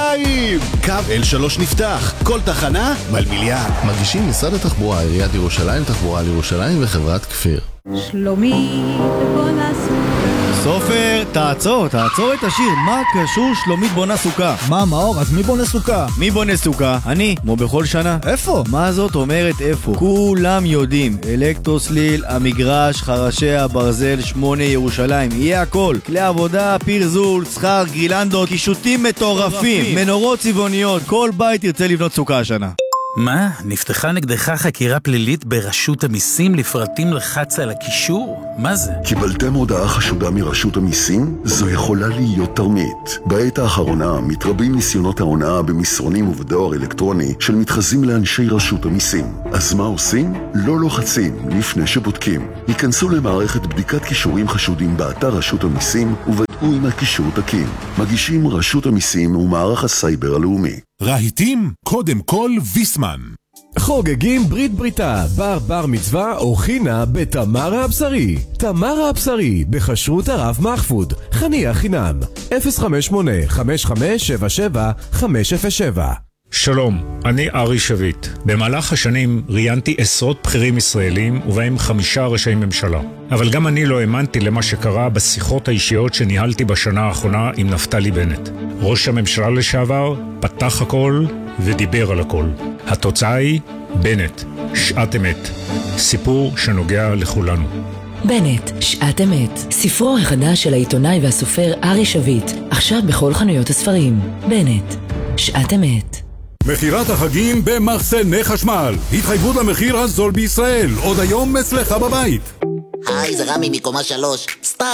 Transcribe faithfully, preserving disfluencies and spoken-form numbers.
ירושלים! קו אל שלוש נפתח, כל תחנה מלמיליאן. מגישים משרד התחבורה, עיריית ירושלים, תחבורה לירושלים וחברת כפיר. שלומי בונה סוכה. סופר, תעצור, תעצור את השיר. מה קשור שלומית בונה סוכה? מה מאור, אז מי בונה סוכה? מי בונה סוכה? אני, כמו בכל שנה. איפה? מה זאת אומרת איפה? כולם יודעים. אלקטרוסליל, המגרש, חרשי הברזל, שמונה ירושלים. יהיה הכל. כלי עבודה, פרזול, שכר, גרילנדות, קישוטים מטורפים, מנורות צבעוניות. כל בית ירצה לבנות סוכה השנה. מה? נפתחה נגדך חקירה פלילית ברשות המיסים לפרטים לחץ על הקישור? מה זה? קיבלתם הודעה חשודה מרשות המיסים? זו יכולה להיות תרמית. בעת האחרונה מתרבים ניסיונות ההונאה במסרונים ובדואר אלקטרוני של מתחזים לאנשי רשות המיסים. אז מה עושים? לא לוחצים לפני שבודקים. היכנסו למערכת בדיקת קישורים חשודים באתר רשות המיסים ובדקו אם הקישור תקין. מגישים רשות המיסים ומערך הסייבר הלאומי. רהיטים, קודם כל ויסמן. חוגגים ברית בריתה, בר בר מצווה או חינה בתמרה הבשרי. תמרה הבשרי, בחשרות הרב מחפוד, חניה חינם, אפס חמש שמונה חמש חמש שבע שבע חמש אפס שבע. שלום, אני ארי שביט. במהלך השנים ראיינתי עשרות בכירים ישראלים ובהם חמישה ראשי ממשלה. אבל גם אני לא האמנתי למה שקרה בשיחות האישיות שניהלתי בשנה האחרונה עם נפתלי בנט. ראש הממשלה לשעבר פתח הכל ודיבר על הכל. התוצאה היא בנט, שעת אמת. סיפור שנוגע לכולנו. בנט, שעת אמת. ספרו החדש של העיתונאי והסופר ארי שביט, עכשיו בכל חנויות הספרים. בנט, שעת אמת. מחירת החגים במחסני חשמל. התחייבות למחיר הזול בישראל. עוד היום אצלך בבית. היי, זה רמי מקומה שלוש.